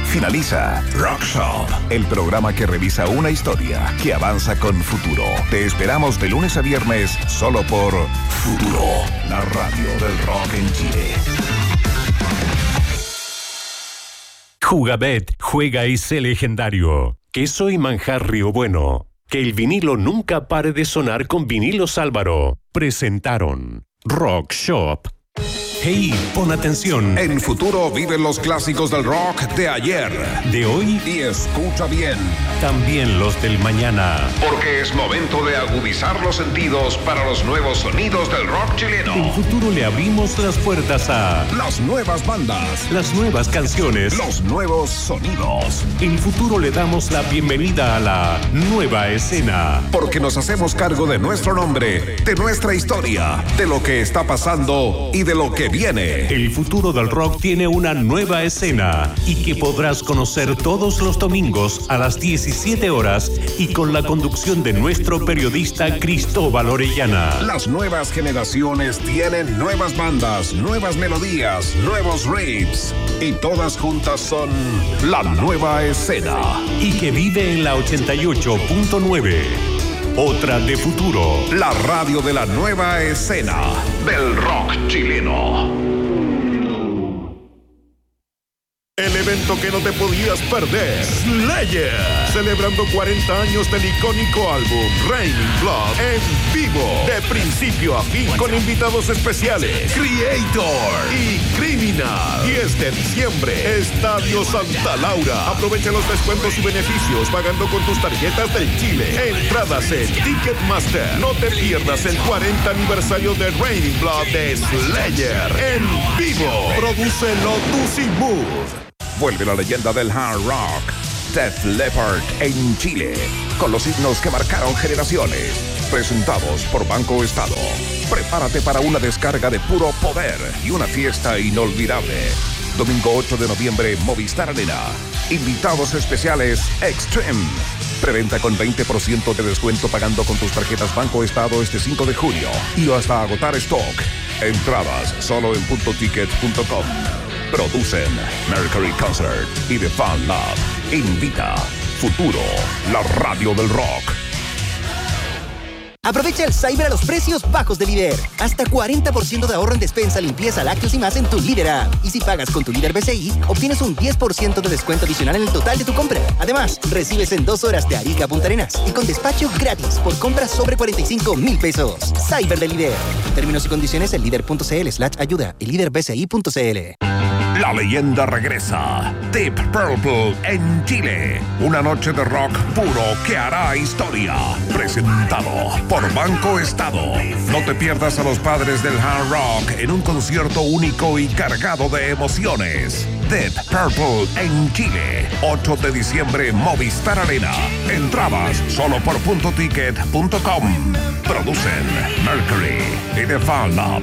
Finaliza Rock Shop, el programa que revisa una historia que avanza con futuro. Te esperamos de lunes a viernes solo por Futuro, la radio del rock en Chile. Jugabet, juega y sé legendario. Queso y manjar Río Bueno. Que el vinilo nunca pare de sonar con Vinilos Álvaro. Presentaron Rock Shop. Hey, pon atención. En Futuro viven los clásicos del rock de ayer, de hoy y escucha bien, también los del mañana. Porque es momento de agudizar los sentidos para los nuevos sonidos del rock chileno. En Futuro le abrimos las puertas a las nuevas bandas, las nuevas canciones, los nuevos sonidos. En Futuro le damos la bienvenida a la nueva escena. Porque nos hacemos cargo de nuestro nombre, de nuestra historia, de lo que está pasando y de lo que viene. El futuro del rock tiene una nueva escena y que podrás conocer todos los domingos a las 17 horas y con la conducción de nuestro periodista Cristóbal Orellana. Las nuevas generaciones tienen nuevas bandas, nuevas melodías, nuevos riffs y todas juntas son la nueva escena. Y que vive en la 88.9. Otra de Futuro. La radio de la nueva escena del rock chileno. El evento que no te podías perder. Slayer. Celebrando 40 años del icónico álbum Raining Blood en vivo. De principio a fin con invitados especiales. Creator y Criminal. 10 de diciembre. Estadio Santa Laura. Aprovecha los descuentos y beneficios pagando con tus tarjetas del Chile. Entradas en Ticketmaster. No te pierdas el 40 aniversario de Raining Blood de Slayer en vivo. Produce Lotus y Move. Vuelve la leyenda del hard rock, Def Leppard en Chile, con los himnos que marcaron generaciones, presentados por Banco Estado. Prepárate para una descarga de puro poder y una fiesta inolvidable. Domingo 8 de noviembre, Movistar Arena. Invitados especiales Extreme. Preventa con 20% de descuento pagando con tus tarjetas Banco Estado este 5 de junio y hasta agotar stock. Entradas solo en puntoticket.com. Producen Mercury Concert y The Fan Lab. Invita Futuro, la radio del rock. Aprovecha el Cyber a los precios bajos de Líder. Hasta 40% de ahorro en despensa, limpieza, lácteos y más en tu Líder app. Y si pagas con tu Líder BCI, obtienes un 10% de descuento adicional en el total de tu compra. Además, recibes en 2 horas de Arica a Punta Arenas y con despacho gratis por compras sobre 45,000 pesos. Cyber de Líder. Términos y condiciones en líder.cl/ayuda y líderbci.cl. La leyenda regresa. Deep Purple en Chile. Una noche de rock puro que hará historia. Presentado por Banco Estado. No te pierdas a los padres del hard rock en un concierto único y cargado de emociones. Deep Purple en Chile. 8 de diciembre, Movistar Arena. Entradas solo por puntoticket.com. Producen Mercury y The Fan Lab.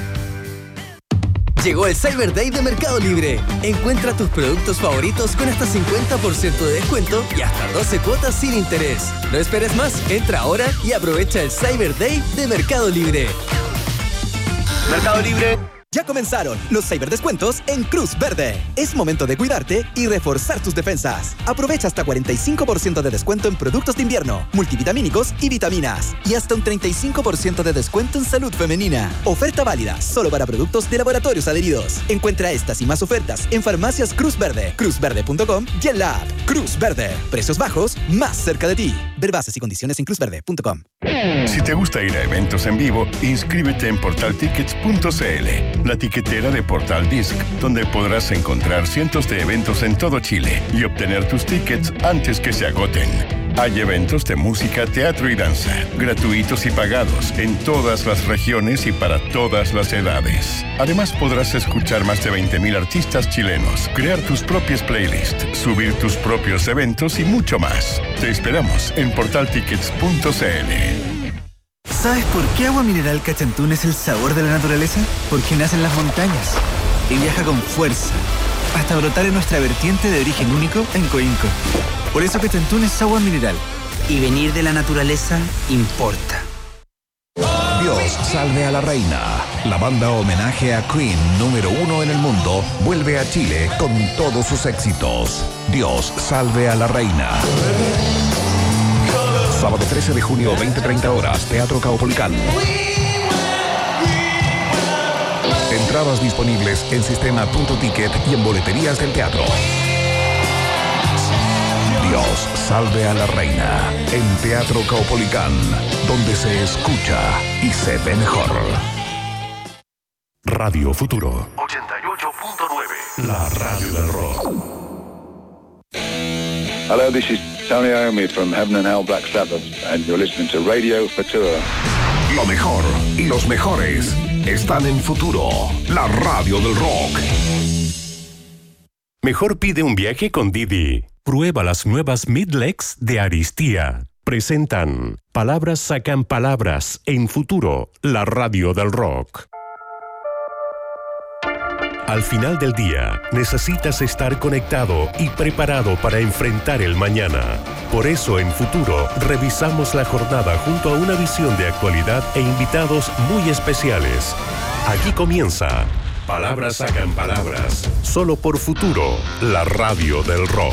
Llegó el Cyber Day de Mercado Libre. Encuentra tus productos favoritos con hasta 50% de descuento y hasta 12 cuotas sin interés. No esperes más, entra ahora y aprovecha el Cyber Day de Mercado Libre. Mercado Libre. Ya comenzaron los cyberdescuentos en Cruz Verde. Es momento de cuidarte y reforzar tus defensas. Aprovecha hasta 45% de descuento en productos de invierno, multivitamínicos y vitaminas. Y hasta un 35% de descuento en salud femenina. Oferta válida solo para productos de laboratorios adheridos. Encuentra estas y más ofertas en farmacias Cruz Verde, cruzverde.com y en la app Cruz Verde. Precios bajos, más cerca de ti. Ver bases y condiciones en cruzverde.com. Si te gusta ir a eventos en vivo, inscríbete en portaltickets.cl, la tiquetera de Portal Disc, donde podrás encontrar cientos de eventos en todo Chile y obtener tus tickets antes que se agoten. Hay eventos de música, teatro y danza, gratuitos y pagados, en todas las regiones y para todas las edades. Además podrás escuchar más de 20,000 artistas chilenos, crear tus propias playlists, subir tus propios eventos y mucho más. Te esperamos en portaltickets.cl. ¿Sabes por qué Agua Mineral Cachantún es el sabor de la naturaleza? Porque nace en las montañas y viaja con fuerza hasta brotar en nuestra vertiente de origen único en Coinco. Por eso Cachantún es agua mineral. Y venir de la naturaleza importa. Dios salve a la reina. La banda homenaje a Queen número 1 en el mundo vuelve a Chile con todos sus éxitos. Dios salve a la reina. Sábado 13 de junio, 20-30 horas, Teatro Caupolicán. Entradas disponibles en sistema.ticket y en boleterías del teatro. Dios salve a la reina en Teatro Caupolicán, donde se escucha y se ve mejor. Radio Futuro 88.9, la radio del rock. Hello, this is Tony Iommi from Heaven and Hell Black Sabbath, and you're listening to Radio Futura. Lo mejor y los mejores están en Futuro, la radio del rock. Mejor pide un viaje con Didi. Prueba las nuevas Midlex de Aristía. Presentan Palabras sacan palabras en Futuro, la radio del rock. Al final del día, necesitas estar conectado y preparado para enfrentar el mañana. Por eso, en Futuro, revisamos la jornada junto a una visión de actualidad e invitados muy especiales. Aquí comienza Palabras sacan palabras, solo por Futuro, la radio del rock.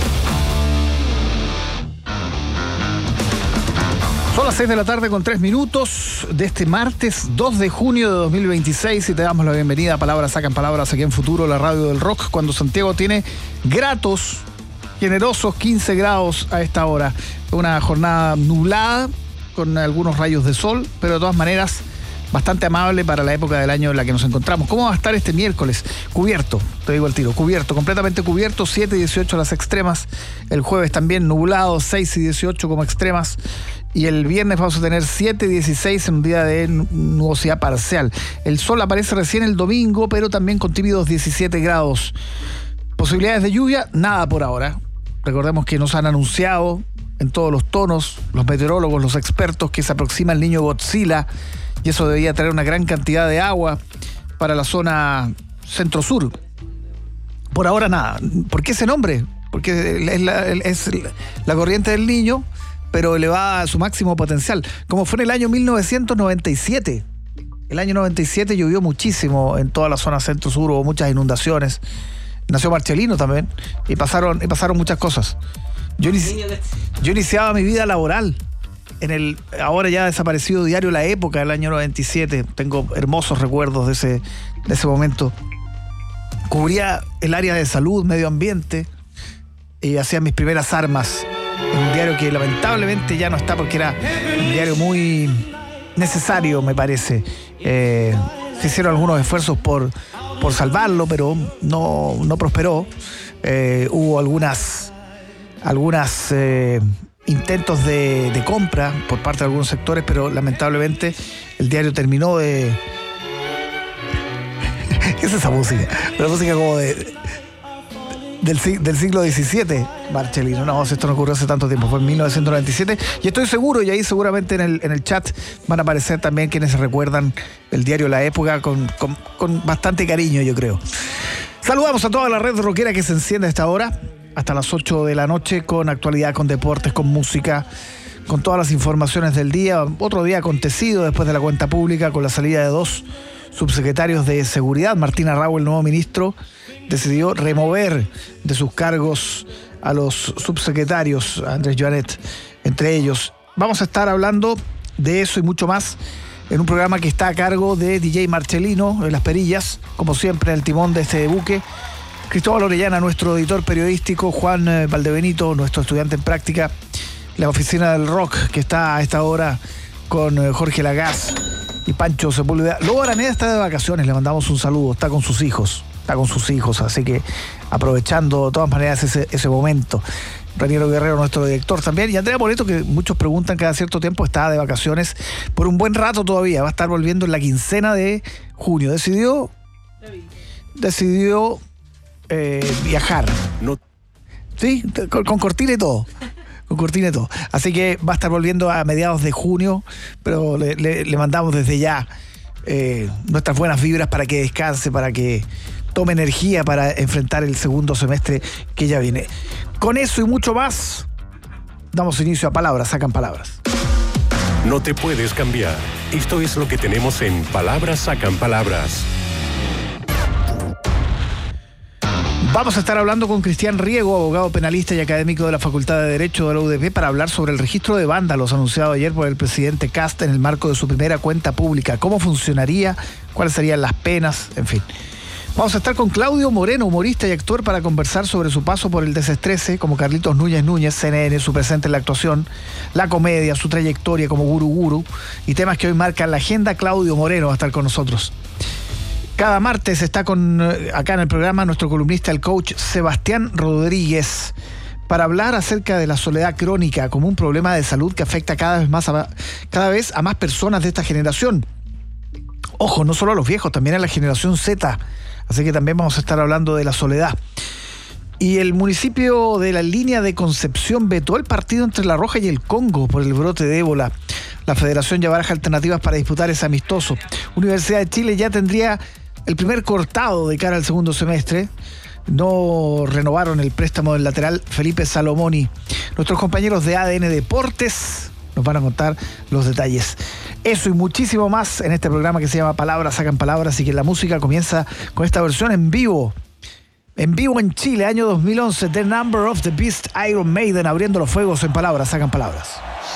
Son las 6 de la tarde con 3 minutos de este martes 2 de junio de 2026 y te damos la bienvenida a Palabras sacan palabras aquí en Futuro, la radio del rock, cuando Santiago tiene gratos, generosos 15 grados a esta hora. Una jornada nublada con algunos rayos de sol, pero de todas maneras bastante amable para la época del año en la que nos encontramos. ¿Cómo va a estar este miércoles? Cubierto, te digo al tiro, cubierto, completamente cubierto, 7 y 18 las extremas. El jueves también nublado, 6 y 18 como extremas. Y el viernes vamos a tener 7 y 16 en un día de nubosidad parcial. El sol aparece recién el domingo, pero también con tímidos 17 grados. Posibilidades de lluvia, nada por ahora. Recordemos que nos han anunciado en todos los tonos, los meteorólogos, los expertos, que se aproxima el niño Godzilla, y eso debería traer una gran cantidad de agua para la zona centro-sur. Por ahora nada. ¿Por qué ese nombre? Porque es la corriente del Niño, pero elevada a su máximo potencial. Como fue en el año 1997. El año 97 llovió muchísimo en toda la zona centro-sur, hubo muchas inundaciones. Nació Marcelino también, y pasaron muchas cosas. Yo iniciaba mi vida laboral en el ahora ya desaparecido diario La Época del año 97. Tengo hermosos recuerdos de ese momento. Cubría el área de salud, medio ambiente, y hacía mis primeras armas en un diario que lamentablemente ya no está, porque era un diario muy necesario, me parece. Se hicieron algunos esfuerzos por salvarlo, pero no prosperó. Hubo algunas intentos de compra por parte de algunos sectores, pero lamentablemente el diario terminó de... ¿Qué es esa música? La música como del siglo XVII, Marcelino. No, esto no ocurrió hace tanto tiempo, fue en 1997. Y estoy seguro, y ahí seguramente en el chat van a aparecer también quienes recuerdan el diario La Época con bastante cariño, yo creo. Saludamos a toda la red rockera que se enciende a esta hora, hasta las 8 de la noche, con actualidad, con deportes, con música, con todas las informaciones del día. Otro día acontecido después de la cuenta pública, con la salida de 2 subsecretarios de seguridad. Martín Arrau, el nuevo ministro, decidió remover de sus cargos a los subsecretarios, a Andrés Joanet, entre ellos. Vamos a estar hablando de eso y mucho más en un programa que está a cargo de DJ Marcelino, en Las Perillas, como siempre, en el timón de este buque. Cristóbal Orellana, nuestro editor periodístico, Juan Valdebenito, nuestro estudiante en práctica, la oficina del rock, que está a esta hora con Jorge Lagaz y Pancho Sepúlveda. Lobo Araneda está de vacaciones, le mandamos un saludo, está con sus hijos, así que aprovechando de todas maneras ese momento. Raniero Guerrero, nuestro director también, y Andrea Moreto, que muchos preguntan cada cierto tiempo, está de vacaciones por un buen rato todavía, va a estar volviendo en la quincena de junio. Decidió viajar. No. Sí, con cortina y todo. Así que va a estar volviendo a mediados de junio, pero le mandamos desde ya nuestras buenas vibras para que descanse, para que tome energía para enfrentar el segundo semestre que ya viene. Con eso y mucho más, damos inicio a Palabras sacan palabras. No te puedes cambiar. Esto es lo que tenemos en Palabras Sacan Palabras. Vamos a estar hablando con Cristian Riego, abogado penalista y académico de la Facultad de Derecho de la UDP, para hablar sobre el registro de vándalos anunciado ayer por el presidente Kast en el marco de su primera cuenta pública. ¿Cómo funcionaría? ¿Cuáles serían las penas? En fin. Vamos a estar con Claudio Moreno, humorista y actor, para conversar sobre su paso por el Desestrese como Carlitos Núñez, CNN, su presente en la actuación, la comedia, su trayectoria como gurú y temas que hoy marcan la agenda. Claudio Moreno va a estar con nosotros. Cada martes está acá en el programa nuestro columnista, el coach Sebastián Rodríguez, para hablar acerca de la soledad crónica como un problema de salud que afecta cada vez a más personas de esta generación. Ojo, no solo a los viejos, también a la generación Z. Así que también vamos a estar hablando de la soledad. Y el municipio de la Línea de Concepción vetó el partido entre La Roja y el Congo por el brote de ébola. La federación ya baraja alternativas para disputar ese amistoso. Universidad de Chile ya tendría el primer cortado de cara al segundo semestre. No renovaron el préstamo del lateral Felipe Salomoni. Nuestros compañeros de ADN Deportes nos van a contar los detalles. Eso y muchísimo más en este programa que se llama Palabras Sacan Palabras, y que la música comienza con esta versión en vivo. En vivo en Chile, año 2011, The Number of the Beast, Iron Maiden, abriendo los fuegos en Palabras Sacan Palabras.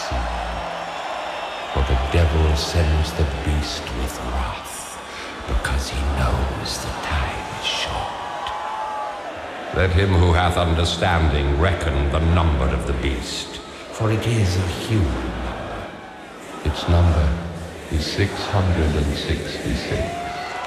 For the devil sends the beast with wrath, because he knows the time is short. Let him who hath understanding reckon the number of the beast, for it is a human number. Its number is 666.